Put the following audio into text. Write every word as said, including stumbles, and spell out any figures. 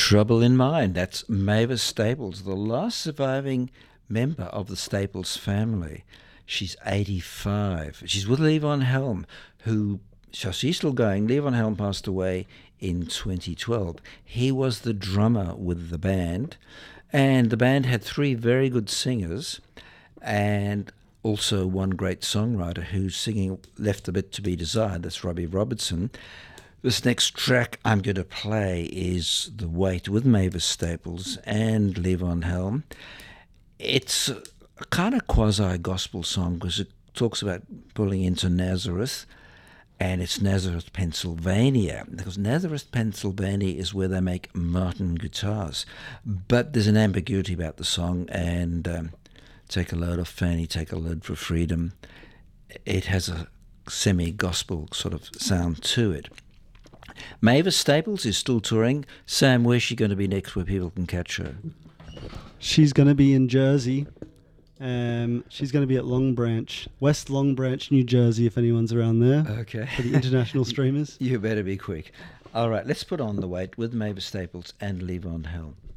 Trouble in Mind. That's Mavis Staples, the last surviving member of the Staples family. She's eighty-five. She's with Levon Helm, who, so she's still going. Levon Helm passed away in twenty twelve. He was the drummer with the band, and the band had three very good singers and also one great songwriter whose singing left a bit to be desired. That's Robbie Robertson. This next track I'm going to play is The Weight with Mavis Staples and Levon Helm. It's a kind of quasi-gospel song because it talks about pulling into Nazareth, and it's Nazareth, Pennsylvania, because Nazareth, Pennsylvania is where they make Martin guitars. But there's an ambiguity about the song, and um, Take a Load Off Fanny, Take a Load for Freedom. It has a semi-gospel sort of sound to it. Mavis Staples is still touring. Sam, where's she going to be next where people can catch her? She's going to be in Jersey. Um, she's going to be at Long Branch, West Long Branch, New Jersey, if anyone's around there. Okay. For the international streamers. You better be quick. All right, let's put on The Weight with Mavis Staples and Levon Helm.